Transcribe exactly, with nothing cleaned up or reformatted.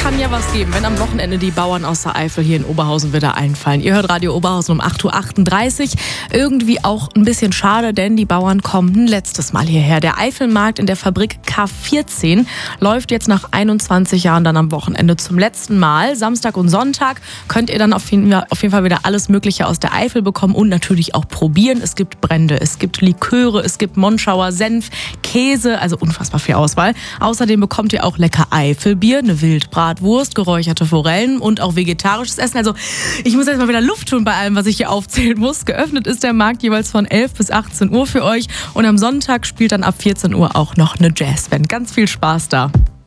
kann ja was geben, wenn am Wochenende die Bauern aus der Eifel hier in Oberhausen wieder einfallen. Ihr hört Radio Oberhausen um acht Uhr achtunddreißig. Irgendwie auch ein bisschen schade, denn die Bauern kommen ein letztes Mal hierher. Der Eifelmarkt in der Fabrik K vierzehn läuft jetzt nach einundzwanzig Jahren dann am Wochenende zum letzten Mal. Samstag und Sonntag könnt ihr dann auf jeden Fall wieder alles Mögliche aus der Eifel bekommen und natürlich auch probieren. Es gibt Brände, es gibt Liköre, es gibt Monschauer Senf, Käse, also unfassbar viel Auswahl. Außerdem bekommt ihr auch lecker Eifelbier, eine Wildbratwurst, geräucherte Forellen und auch vegetarisches Essen. Also ich muss jetzt mal wieder Luft tun bei allem, was ich hier aufzählen muss. Geöffnet ist der Markt jeweils von elf bis achtzehn Uhr für euch und am Sonntag spielt dann ab vierzehn Uhr auch noch eine Jazzband. Ganz viel Spaß da.